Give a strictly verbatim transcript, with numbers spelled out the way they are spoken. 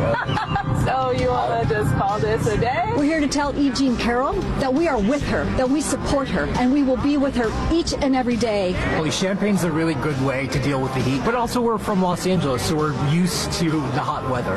So you want to just call this a day? We're here to tell E. Jean Carroll that we are with her, that we support her, and we will be with her each and every day. Well, champagne's a really good way to deal with the heat, but also we're from Los Angeles, so we're used to the hot weather.